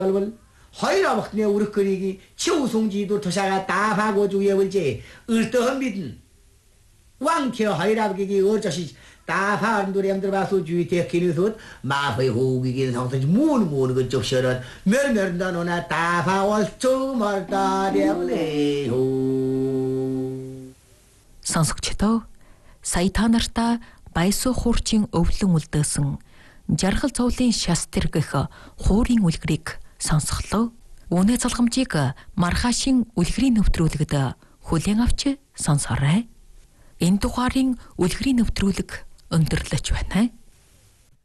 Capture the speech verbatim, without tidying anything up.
хоёр авахны өрөх кэрийг 치우송지도 도사가 다 파고 주에 볼지 을떠한 믿은 왕티어 хоёр ав기기 어저씨 다 파는 노래 함들 봐서 주의 대기는 마의 호기긴 성성지 무는 무는 그 쪽셔런 멸멸다 너나 다 파월 쪼말다 되어래요. Сонсогчдоо сая та нартаа Баясуу хуурчин өвлөн үлдээсэн жаргал цовлын шастер гэх хуурийн үлгэрийг сонсголоо. Үнэ залгамжийг маргаашийн үлгэрийн нэвтрүүлэгт хүлээн авч сонсоорой. Энэ дугаарыг үлгэрийн нэвтрүүлэг өндөрлөж байна.